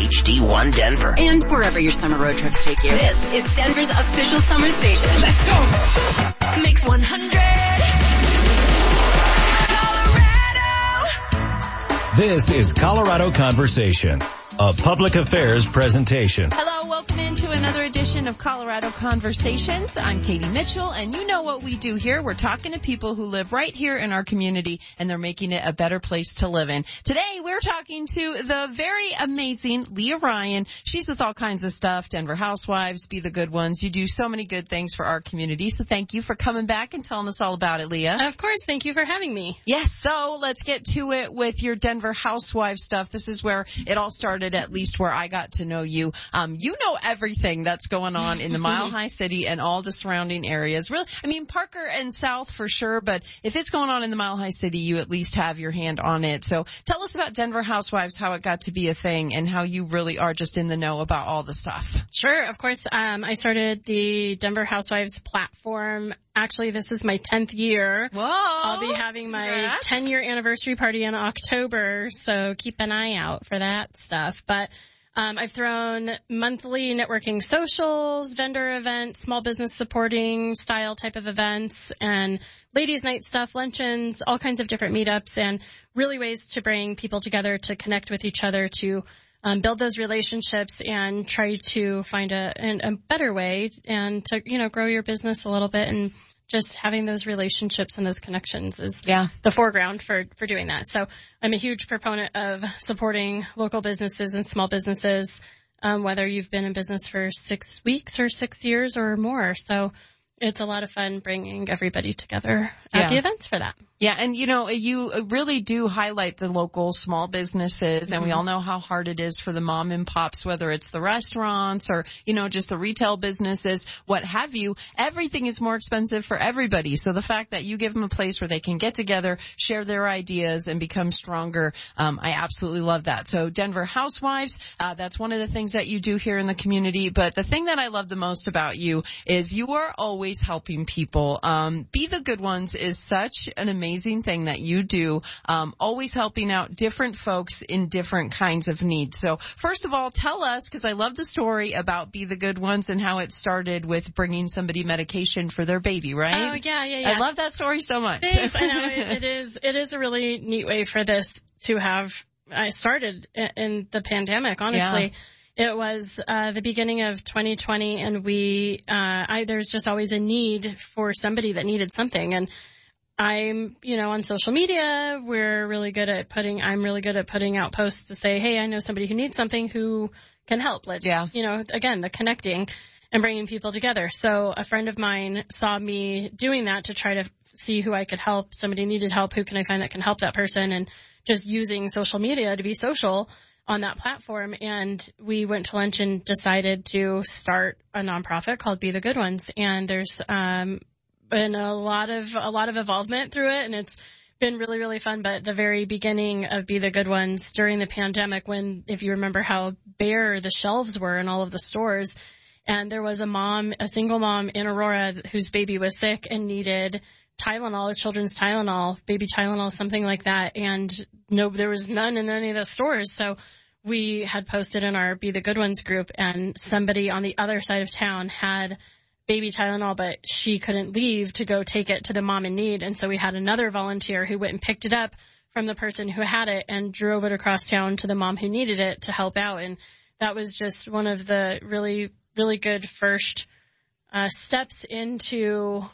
HD1 Denver. And wherever your summer road trips take you. This is Denver's official summer station. Let's go. Mix 100. Colorado. This is Colorado Conversation, a public affairs presentation. Hello, welcome into another edition of Colorado Conversations. I'm Katie Mitchell, and you know what we do here. We're talking to people who live right here in our community, and they're making it a better place to live in. Today, we're talking to the very amazing Leah Ryan. She's with all kinds of stuff, Denver Housewives, Be the Good Ones. You do so many good things for our community, so thank you for coming back and telling us all about it, Leah. Of course, thank you for having me. Yes, so let's get to it with your Denver Housewives stuff. This is where it all started, at least where I got to know you. You know everything that's going on in the Mile High City and all the surrounding areas. Really, I mean, Parker and South for sure, but if it's going on in the Mile High City, you at least have your hand on it. So tell us about Denver Housewives, how it got to be a thing, and how you really are just in the know about all the stuff. Sure, of course. I started the Denver Housewives platform. Actually, this is my 10th year. Whoa! I'll be having my 10-year anniversary party in October, so keep an eye out for that stuff. But I've thrown monthly networking socials, vendor events, small business supporting style type of events, and ladies' night stuff, luncheons, all kinds of different meetups, and really ways to bring people together to connect with each other, to build those relationships and try to find a better way and to, grow your business a little bit. And just having those relationships and those connections is the foreground for doing that. So I'm a huge proponent of supporting local businesses and small businesses, whether you've been in business for 6 weeks or 6 years or more. So it's a lot of fun bringing everybody together at the events for that. Yeah, and you really do highlight the local small businesses, and we all know how hard it is for the mom and pops, whether it's the restaurants or, just the retail businesses, what have you. Everything is more expensive for everybody. So the fact that you give them a place where they can get together, share their ideas, and become stronger, I absolutely love that. So Denver Housewives, that's one of the things that you do here in the community. But the thing that I love the most about you is you are always helping people. Be the Good Ones is such an amazing thing that you do, always helping out different folks in different kinds of needs. So first of all, tell us, because I love the story about Be the Good Ones and how it started with bringing somebody medication for their baby, right? Oh, yeah. I love that story so much. Thanks. I know. It is a really neat way for this to have started in the pandemic, honestly. Yeah. It was the beginning of 2020, and there's just always a need for somebody that needed something. And I'm, on social media, I'm really good at putting out posts to say, hey, I know somebody who needs something, who can help. Let's, again, the connecting and bringing people together. So a friend of mine saw me doing that to try to see who I could help. Somebody needed help. Who can I find that can help that person? And just using social media to be social on that platform. And we went to lunch and decided to start a nonprofit called Be the Good Ones. And there's been a lot of involvement through it, and it's been really, really fun. But the very beginning of Be the Good Ones during the pandemic, when, if you remember how bare the shelves were in all of the stores, and there was a single mom in Aurora whose baby was sick and needed Tylenol, children's Tylenol, baby Tylenol, something like that. And there was none in any of the stores. So we had posted in our Be the Good Ones group, and somebody on the other side of town had baby Tylenol, but she couldn't leave to go take it to the mom in need. And so we had another volunteer who went and picked it up from the person who had it and drove it across town to the mom who needed it to help out. And that was just one of the really, really good first steps into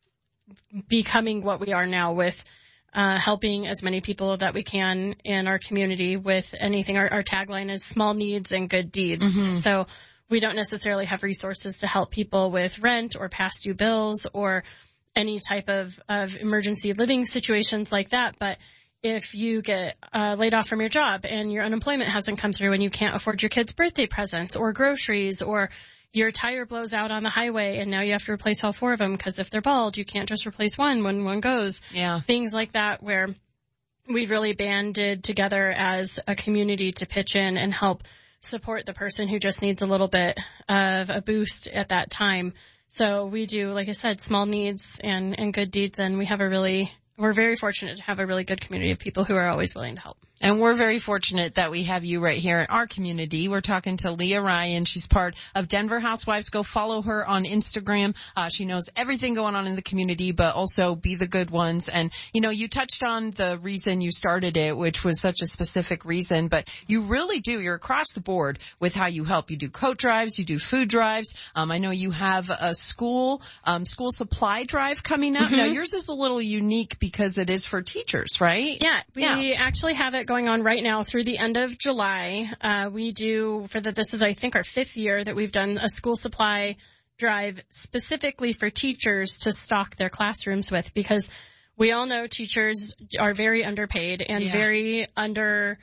becoming what we are now, with helping as many people that we can in our community with anything. Our tagline is small needs and good deeds. Mm-hmm. So we don't necessarily have resources to help people with rent or past due bills or any type of emergency living situations like that. But if you get laid off from your job and your unemployment hasn't come through and you can't afford your kids' birthday presents or groceries, or your tire blows out on the highway and now you have to replace all 4 of them, because if they're bald, you can't just replace one when one goes. Yeah. Things like that, where we've really banded together as a community to pitch in and help support the person who just needs a little bit of a boost at that time. So we do, like I said, small needs and good deeds, and we're very fortunate to have a really good community of people who are always willing to help. And we're very fortunate that we have you right here in our community. We're talking to Leah Ryan. She's part of Denver Housewives. Go follow her on Instagram. She knows everything going on in the community, but also Be the Good Ones. And, you know, you touched on the reason you started it, which was such a specific reason, but you really do. You're across the board with how you help. You do coat drives, you do food drives. I know you have a school supply drive coming up. Now, yours is a little unique because it is for teachers, right? Yeah, we actually have it going on right now through the end of July. We do this is, I think, our 5th year that we've done a school supply drive specifically for teachers to stock their classrooms with, because we all know teachers are very underpaid and very under,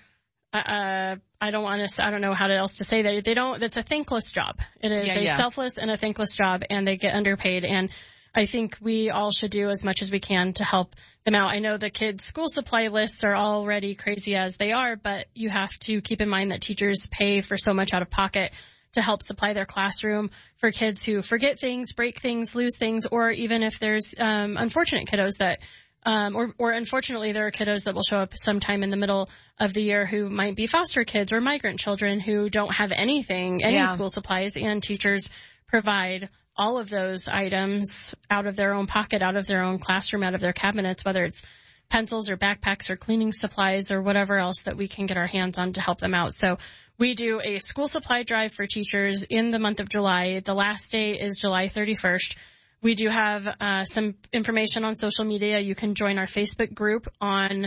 I don't know how else to say that. It's a thankless job. It is a selfless and a thankless job, and they get underpaid. And I think we all should do as much as we can to help them out. I know the kids' school supply lists are already crazy as they are, but you have to keep in mind that teachers pay for so much out of pocket to help supply their classroom for kids who forget things, break things, lose things, or even if there's unfortunate kiddos that or unfortunately there are kiddos that will show up sometime in the middle of the year who might be foster kids or migrant children who don't have any school supplies, and teachers provide all of those items out of their own pocket, out of their own classroom, out of their cabinets, whether it's pencils or backpacks or cleaning supplies or whatever else that we can get our hands on to help them out. So we do a school supply drive for teachers in the month of July. The last day is July 31st. We do have some information on social media. You can join our Facebook group on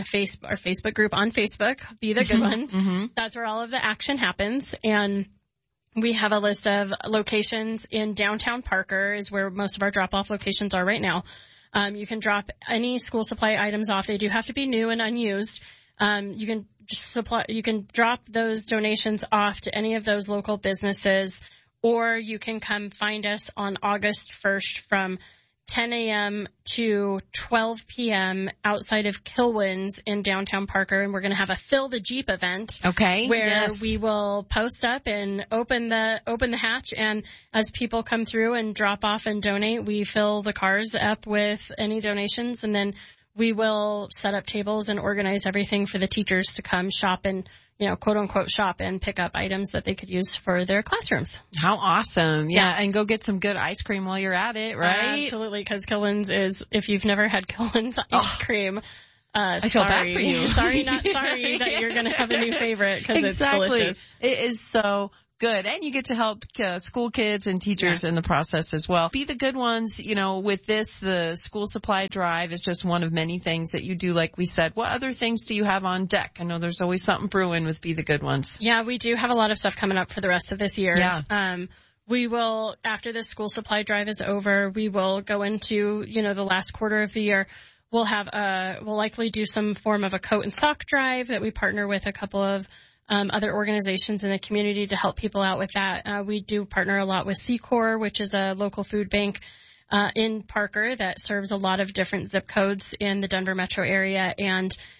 Facebook, Be the Good Ones. That's where all of the action happens. And we have a list of locations in downtown Parker is where most of our drop-off locations are right now. You can drop any school supply items off. They do have to be new and unused. You can drop those donations off to any of those local businesses, or you can come find us on August 1st from 10 a.m. to 12 p.m. outside of Kilwins in downtown Parker, and we're going to have a Fill the Jeep event. Okay. Where we will post up and open the hatch, and as people come through and drop off and donate, we fill the cars up with any donations, and then we will set up tables and organize everything for the teachers to come shop and, quote unquote shop and pick up items that they could use for their classrooms. How awesome. Yeah. And go get some good ice cream while you're at it, right? Absolutely. Because Kilwins is, if you've never had Kilwins ice cream, I feel bad for you. Sorry that you're going to have a new favorite because it's delicious. It is so good. And you get to help school kids and teachers in the process as well. Be the Good Ones, with this, the school supply drive is just one of many things that you do, like we said. What other things do you have on deck? I know there's always something brewing with Be the Good Ones. Yeah, we do have a lot of stuff coming up for the rest of this year. Yeah. We will, after this school supply drive is over, we will go into, the last quarter of the year. We'll likely do some form of a coat and sock drive that we partner with a couple of other organizations in the community to help people out with that. We do partner a lot with Secor, which is a local food bank in Parker that serves a lot of different zip codes in the Denver metro area. And